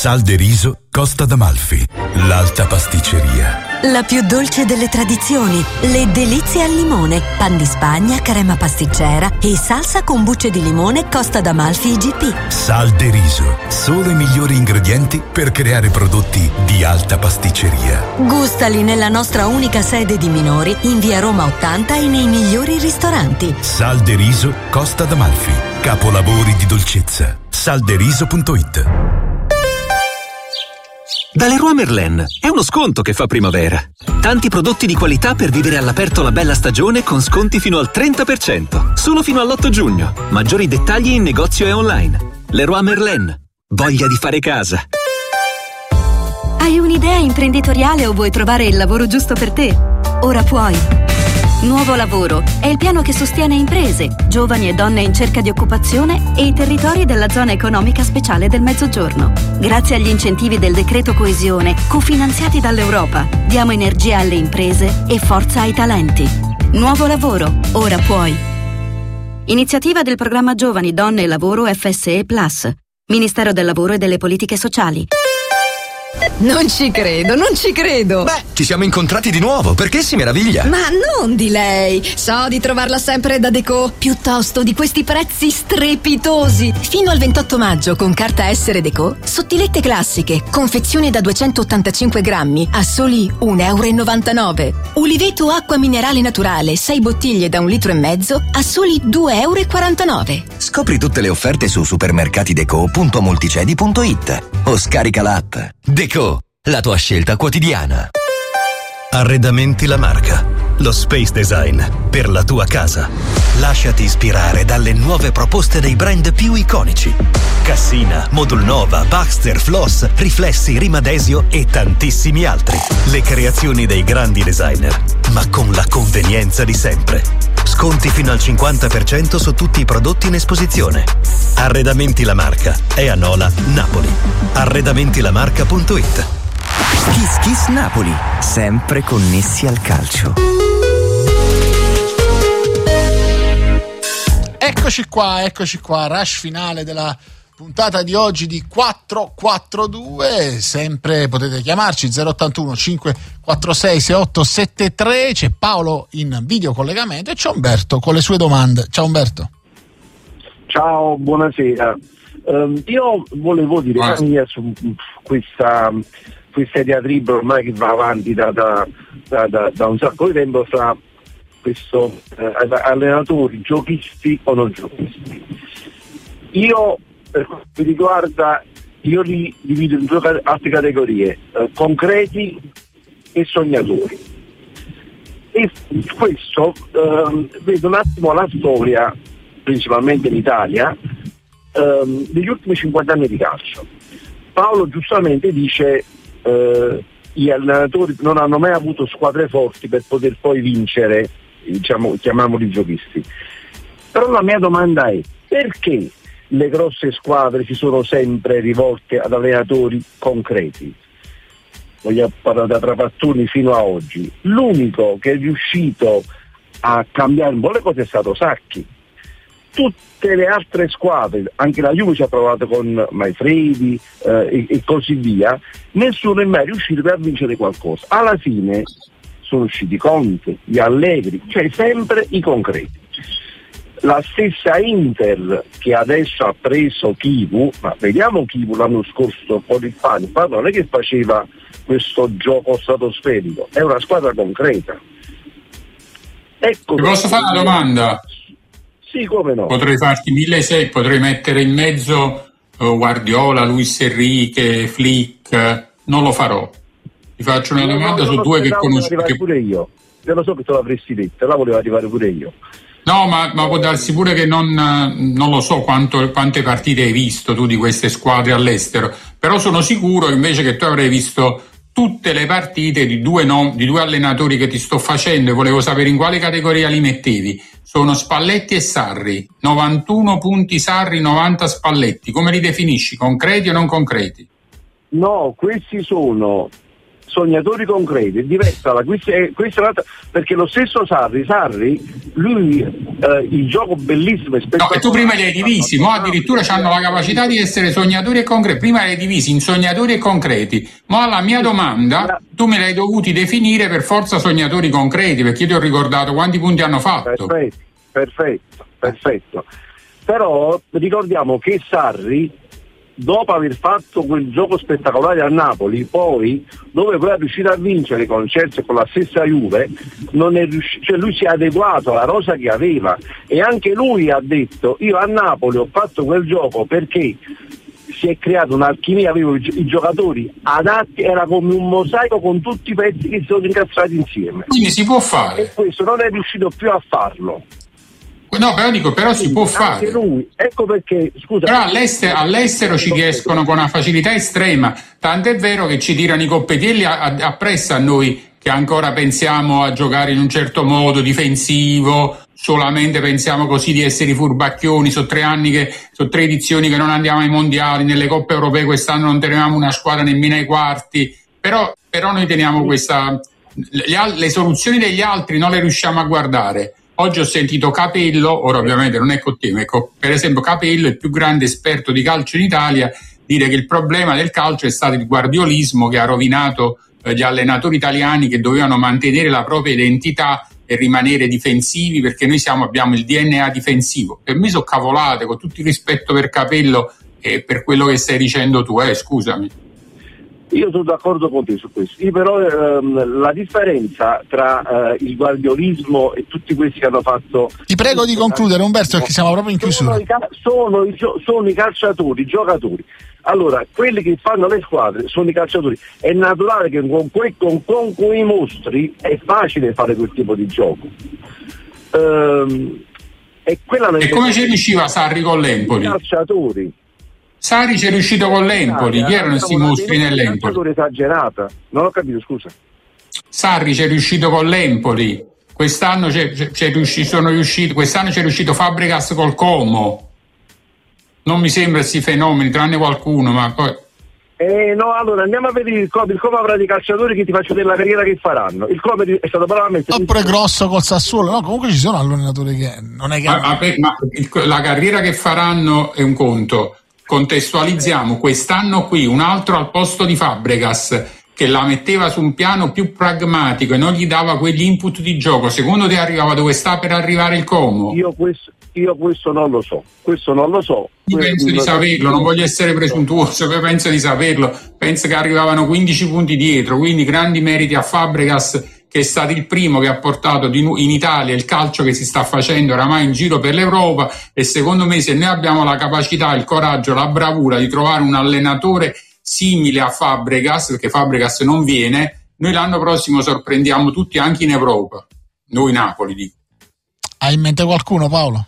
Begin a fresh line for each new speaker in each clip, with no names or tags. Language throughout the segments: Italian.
Sal de riso Costa d'Amalfi. L'alta pasticceria.
La più dolce delle tradizioni, le delizie al limone, pan di Spagna, crema pasticcera e salsa con bucce di limone Costa d'Amalfi IGP.
Sal de riso, solo i migliori ingredienti per creare prodotti di alta pasticceria.
Gustali nella nostra unica sede di Minori, in via Roma 80 e nei migliori ristoranti.
Sal de riso Costa d'Amalfi, capolavori di dolcezza. Salderiso.it.
Da Leroy Merlin è uno sconto che fa primavera. Tanti prodotti di qualità per vivere all'aperto la bella stagione con sconti fino al 30%. Solo fino all'8 giugno. Maggiori dettagli in negozio e online. Leroy Merlin. Voglia di fare casa.
Hai un'idea imprenditoriale o vuoi trovare il lavoro giusto per te? Ora puoi. Nuovo Lavoro è il piano che sostiene imprese, giovani e donne in cerca di occupazione e i territori della zona economica speciale del Mezzogiorno. Grazie agli incentivi del decreto coesione, cofinanziati dall'Europa, diamo energia alle imprese e forza ai talenti. Nuovo Lavoro, ora puoi. Iniziativa del programma Giovani, Donne e Lavoro FSE Plus. Ministero del Lavoro e delle Politiche Sociali.
Non ci credo.
Beh, ci siamo incontrati di nuovo, perché si meraviglia?
Ma non di lei. So di trovarla sempre da Deco, piuttosto di questi prezzi strepitosi. Fino al 28 maggio con carta Essere Deco, sottilette classiche, confezione da 285 grammi a soli €1,99. Uliveto acqua minerale naturale, 6 bottiglie da 1,5 litri a soli €2,49.
Scopri tutte le offerte su supermercatideco.multicedi.it o scarica l'app. Deco, la tua scelta quotidiana.
Arredamenti La Marca, lo space design per la tua casa. Lasciati ispirare dalle nuove proposte dei brand più iconici. Cassina, Modulnova, Baxter, Floss, Riflessi, Rimadesio e tantissimi altri. Le creazioni dei grandi designer, ma con la convenienza di sempre. Sconti fino al 50% su tutti i prodotti in esposizione. Arredamenti La Marca è a Nola, Napoli. Arredamentilamarca.it.
Kiss Kiss Napoli, sempre connessi al calcio.
Eccoci qua, rush finale della puntata di oggi di 442. Sempre potete chiamarci 081 546 6873. C'è Paolo in videocollegamento e c'è Umberto con le sue domande. Ciao Umberto.
Ciao, buonasera. Io volevo dire la mia su questa diatriba ormai che va avanti da un sacco di tempo fra questo allenatori giochisti o non giochisti. Io, per quanto mi riguarda, io li divido in due altre categorie, concreti e sognatori. E questo vedo un attimo la storia, principalmente in Italia, degli ultimi 50 anni di calcio. Paolo giustamente dice gli allenatori non hanno mai avuto squadre forti per poter poi vincere, diciamo, chiamiamoli giochisti. Però la mia domanda è: perché le grosse squadre si sono sempre rivolte ad allenatori concreti? Voglio parlare da Trapattoni fino a oggi. L'unico che è riuscito a cambiare un po' le cose è stato Sacchi. Tutte le altre squadre, anche la Juve ci ha provato con Maifredi e così via, nessuno è mai riuscito a vincere qualcosa. Alla fine sono usciti Conte, gli Allegri, cioè sempre i concreti. La stessa Inter che adesso ha preso Chivu, ma vediamo Chivu l'anno scorso con il Pani, non è che faceva questo gioco stratosferico, è una squadra concreta. Ecco.
Ti posso fare una domanda?
Sì, come no.
Potrei farti 1600, potrei mettere in mezzo Guardiola, Luis Enrique, Flick, non lo farò. Ti faccio una domanda su due che conosco.
Pure io, io lo so che te l'avresti detto, là volevo arrivare pure io.
No, ma può darsi pure che non lo so quante partite hai visto tu di queste squadre all'estero, però sono sicuro invece che tu avrai visto tutte le partite di due allenatori che ti sto facendo e volevo sapere in quale categoria li mettevi. Sono Spalletti e Sarri, 91 punti Sarri, 90 Spalletti. Come li definisci? Concreti o non concreti?
No, questi sono sognatori concreti, è diversa questa è un'altra, perché lo stesso Sarri lui il gioco bellissimo e
no, e tu prima li hai divisi, mo addirittura hanno la capacità di essere sognatori e concreti, prima li hai divisi in sognatori e concreti, ma alla mia domanda tu me l'hai dovuti definire per forza sognatori concreti, perché io ti ho ricordato quanti punti hanno fatto.
Perfetto. Però ricordiamo che Sarri, dopo aver fatto quel gioco spettacolare a Napoli, poi dove poi è riuscito a vincere con Chelsea e con la stessa Juve, non è riuscito, cioè lui si è adeguato alla rosa che aveva, e anche lui ha detto: io a Napoli ho fatto quel gioco perché si è creata un'alchimia, avevo i giocatori adatti, era come un mosaico con tutti i pezzi che si sono incastrati insieme.
Quindi si può fare.
E questo non è riuscito più a farlo.
No, però si può fare.
Lui, ecco perché, scusa.
Però all'estero ci riescono con una facilità estrema, tanto è vero che ci tirano i coppetielli appresso a noi, che ancora pensiamo a giocare in un certo modo difensivo, solamente pensiamo così di essere i furbacchioni. Sono 3 edizioni che non andiamo ai mondiali, nelle coppe europee quest'anno non tenevamo una squadra nemmeno ai quarti, però noi teniamo le soluzioni degli altri non le riusciamo a guardare. Oggi ho sentito Capello, ora ovviamente non è con te, ma per esempio Capello, il più grande esperto di calcio in Italia, dire che il problema del calcio è stato il guardiolismo che ha rovinato gli allenatori italiani, che dovevano mantenere la propria identità e rimanere difensivi, perché noi abbiamo il DNA difensivo. Per me sono cavolate, con tutto il rispetto per Capello e per quello che stai dicendo tu, scusami.
Io sono d'accordo con te su questo. Però la differenza tra il guardiolismo e tutti questi che hanno fatto...
Ti prego di concludere, Umberto, perché siamo proprio in chiusura.
Sono i calciatori, i giocatori. Allora, quelli che fanno le squadre sono i calciatori. È naturale che con quei mostri è facile fare quel tipo di gioco. E
come ci riusciva Sarri con l'Empoli?
I calciatori.
Sarri ci è riuscito con l'Empoli, chi erano questi mostri nell'Empoli?
Esagerata, non ho capito, scusa.
Sarri ci è riuscito con l'Empoli, quest'anno quest'anno c'è riuscito Fabregas col Como. Non mi sembra questi fenomeni, tranne qualcuno, ma poi...
No, allora andiamo a vedere il Como avrà dei calciatori che ti faccio vedere la carriera che faranno. Il Como è stato bravamente...
Oppure grosso col Sassuolo, no? Comunque ci sono allenatori che non è che...
Ma la carriera che faranno è un conto. Contestualizziamo quest'anno qui un altro al posto di Fabregas, che la metteva su un piano più pragmatico e non gli dava quegli input di gioco. Secondo te arrivava dove sta per arrivare il Como?
Io questo non lo so.
Io penso di saperlo, non voglio essere presuntuoso, però penso di saperlo. Penso che arrivavano 15 punti dietro, quindi grandi meriti a Fabregas, che è stato il primo che ha portato in Italia il calcio che si sta facendo oramai in giro per l'Europa. E secondo me, se noi abbiamo la capacità, il coraggio, la bravura di trovare un allenatore simile a Fabregas, perché Fabregas non viene, noi l'anno prossimo sorprendiamo tutti anche in Europa. Noi Napoli, dico.
Hai in mente qualcuno, Paolo?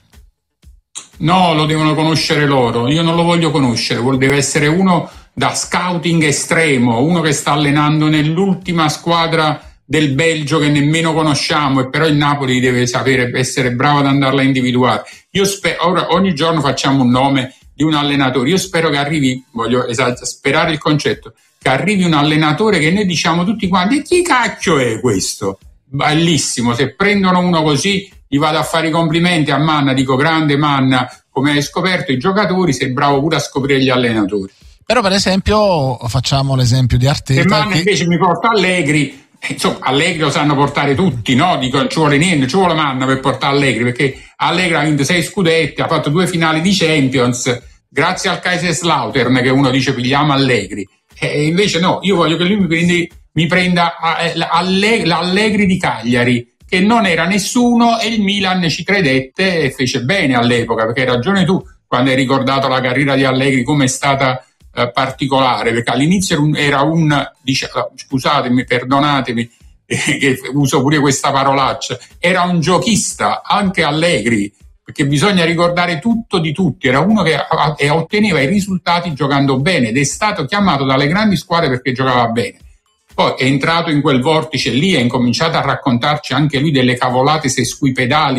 No, lo devono conoscere loro, io non lo voglio conoscere, deve essere uno da scouting estremo, uno che sta allenando nell'ultima squadra del Belgio che nemmeno conosciamo, e però il Napoli deve sapere essere bravo ad andarla a individuare. Ora ogni giorno facciamo un nome di un allenatore, io spero che arrivi, voglio sperare il concetto, che arrivi un allenatore che noi diciamo tutti quanti: e chi cacchio è questo? Bellissimo, se prendono uno così gli vado a fare i complimenti a Manna, dico grande Manna, come hai scoperto i giocatori, sei bravo pure a scoprire gli allenatori.
Però per esempio facciamo l'esempio di Arteta.
Se Manna invece mi porta Allegri, insomma, Allegri lo sanno portare tutti, no? Dico, ci vuole niente, ci vuole Manna per portare Allegri, perché Allegri ha vinto 6 scudetti, ha fatto 2 finali di Champions, grazie al Kaiserslautern, che uno dice pigliamo Allegri. E invece no, io voglio che lui mi prenda l'Allegri di Cagliari, che non era nessuno, e il Milan ci credette e fece bene all'epoca, perché hai ragione tu quando hai ricordato la carriera di Allegri come è stata particolare, perché all'inizio era scusatemi, perdonatemi che uso pure questa parolaccia, era un giochista anche Allegri, perché bisogna ricordare tutto di tutti, era uno che otteneva i risultati giocando bene ed è stato chiamato dalle grandi squadre perché giocava bene. Poi è entrato in quel vortice lì e ha incominciato a raccontarci anche lui delle cavolate sesquipedali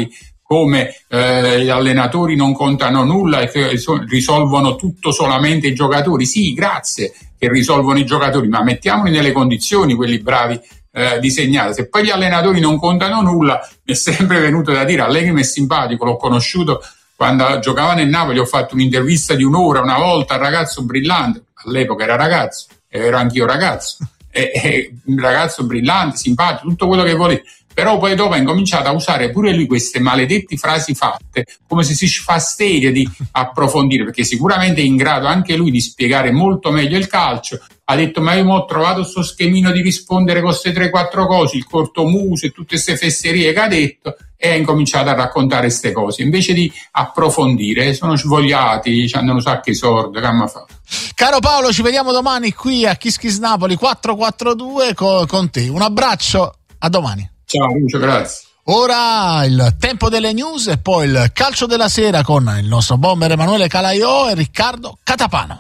come gli allenatori non contano nulla e che risolvono tutto solamente i giocatori. Sì, grazie che risolvono i giocatori, ma mettiamoli nelle condizioni quelli bravi di segnare. Se poi gli allenatori non contano nulla, mi è sempre venuto da dire, Allegri mi è simpatico, l'ho conosciuto quando giocava nel Napoli, ho fatto un'intervista di un'ora una volta al ragazzo brillante, all'epoca era ragazzo, ero anch'io ragazzo, un ragazzo brillante, simpatico, tutto quello che volete. Però poi dopo ha incominciato a usare pure lui queste maledette frasi fatte, come se si fa seria di approfondire, perché sicuramente è in grado anche lui di spiegare molto meglio il calcio. Ha detto, ma io ho trovato sto schemino di rispondere con queste 3-4 cose, il cortomuso e tutte queste fesserie che ha detto, e ha incominciato a raccontare queste cose. Invece di approfondire, sono svogliati, hanno un sacco di sordi, che hanno fatto.
Caro Paolo, ci vediamo domani qui a Kiss Kiss Napoli 442 con te. Un abbraccio, a domani.
Ciao Lucio, grazie.
Ora il tempo delle news e poi il calcio della sera con il nostro bomber Emanuele Calaiò e Riccardo Catapano.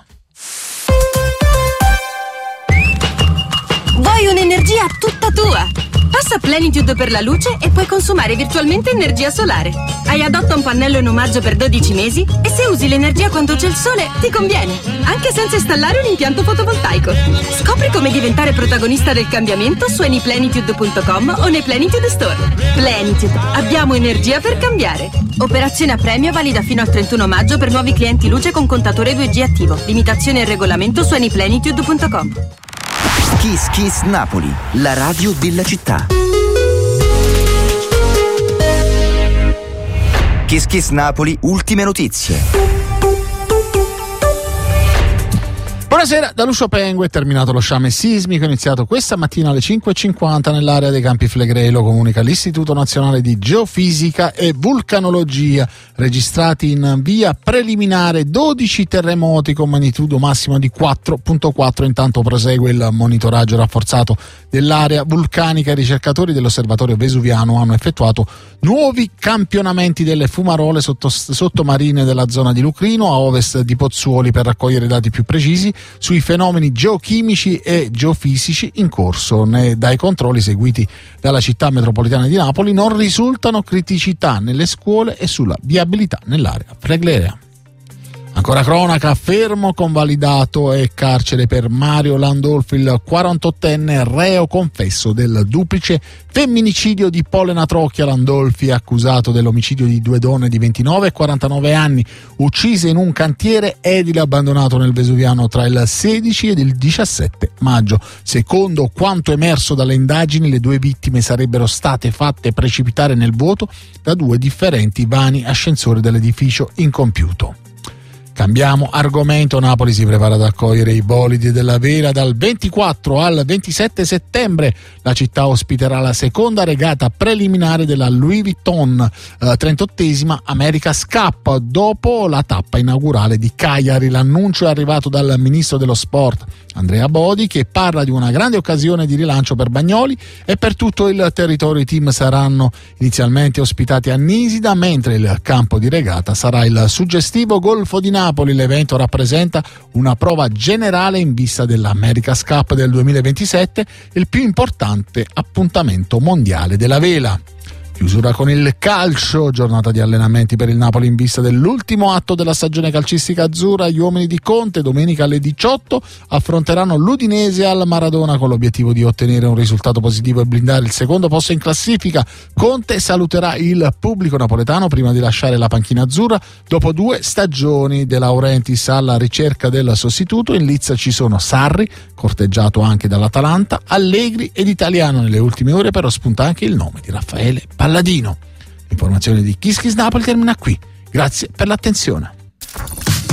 Vuoi un'energia tutta tua? Passa Plenitude per la luce e puoi consumare virtualmente energia solare. Hai adotta un pannello in omaggio per 12 mesi e se usi l'energia quando c'è il sole ti conviene, anche senza installare un impianto fotovoltaico. Scopri come diventare protagonista del cambiamento su anyplenitude.com o nei Plenitude Store. Plenitude, abbiamo energia per cambiare. Operazione a premio valida fino al 31 maggio per nuovi clienti luce con contatore 2G attivo. Limitazione e regolamento su anyplenitude.com.
Kiss Kiss Napoli, la radio della città. Kiss Kiss Napoli, ultime notizie.
Buonasera, da Lucio Pengue è terminato lo sciame sismico iniziato questa mattina alle 5:50 nell'area dei Campi Flegrei, lo comunica l'Istituto Nazionale di Geofisica e Vulcanologia, registrati in via preliminare 12 terremoti con magnitudo massimo di 4.4, intanto prosegue il monitoraggio rafforzato dell'area vulcanica. I ricercatori dell'osservatorio vesuviano hanno effettuato nuovi campionamenti delle fumarole sottomarine della zona di Lucrino a ovest di Pozzuoli per raccogliere dati più precisi sui fenomeni geochimici e geofisici in corso. Dai controlli seguiti dalla città metropolitana di Napoli non risultano criticità nelle scuole e sulla viabilità nell'area flegrea. Ancora cronaca, fermo convalidato e carcere per Mario Landolfi, il 48enne reo confesso del duplice femminicidio di Polena Trocchia. Landolfi è accusato dell'omicidio di 2 donne di 29 e 49 anni, uccise in un cantiere edile abbandonato nel Vesuviano tra il 16 ed il 17 maggio. Secondo quanto emerso dalle indagini, le 2 vittime sarebbero state fatte precipitare nel vuoto da 2 differenti vani ascensori dell'edificio incompiuto. Cambiamo argomento, Napoli si prepara ad accogliere i bolidi della vela dal 24 al 27 settembre. La città ospiterà la seconda regata preliminare della Louis Vuitton 38esima America's Cup dopo la tappa inaugurale di Cagliari. L'annuncio è arrivato dal ministro dello sport Andrea Bodi, che parla di una grande occasione di rilancio per Bagnoli e per tutto il territorio. I team saranno inizialmente ospitati a Nisida, mentre il campo di regata sarà il suggestivo Golfo di Napoli. L'evento rappresenta una prova generale in vista dell'America's Cup del 2027, il più importante appuntamento mondiale della vela. Chiusura con il calcio, giornata di allenamenti per il Napoli in vista dell'ultimo atto della stagione calcistica azzurra. Gli uomini di Conte domenica alle 18 affronteranno l'Udinese al Maradona con l'obiettivo di ottenere un risultato positivo e blindare il secondo posto in classifica. Conte saluterà il pubblico napoletano prima di lasciare la panchina azzurra dopo 2 stagioni. De Laurentiis alla ricerca del sostituto. In lizza ci sono Sarri, corteggiato anche dall'Atalanta, Allegri ed Italiano. Nelle ultime ore però spunta anche il nome di Raffaele Palladino. L'informazione di Kiss Kiss Napoli termina qui. Grazie per l'attenzione.